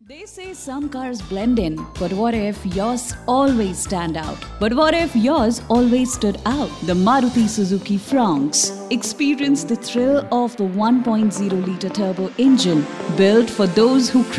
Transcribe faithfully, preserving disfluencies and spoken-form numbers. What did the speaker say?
They say some cars blend in, but what if yours always stand out? But what if yours always stood out? The Maruti Suzuki Fronx. Experience the thrill of the one point oh litre turbo engine built for those who